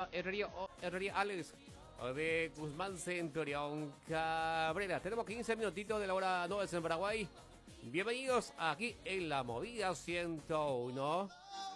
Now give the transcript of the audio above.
Herrería Alex de Guzmán Centurión Cabrera. Tenemos 15 minutitos de la hora 9 en Paraguay. Bienvenidos aquí en La Movida 101.